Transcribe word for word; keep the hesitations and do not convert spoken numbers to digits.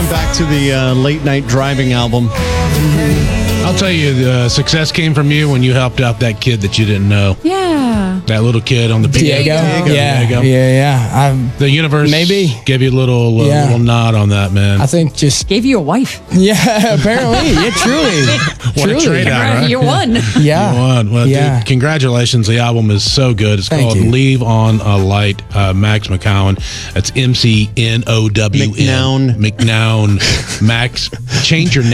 going back to the uh, Late Night Driving album. I'll tell you, the uh, success came from you when you helped out that kid that you didn't know. Yeah. That little kid on the Diego. Diego. Yeah, Diego. yeah, yeah. I'm, The universe Maybe. gave you a little, uh, Yeah. little nod on that, man. I think just Gave you a wife. yeah. Apparently, yeah. Truly, What a truly. trade out, right? You won. Yeah. You won. Well, Yeah. dude, congratulations. The album is so good. It's Thank called you. Leave on a Light, uh, Max McCowan. That's M C N O W N. McNown. McNown. Max, change your name.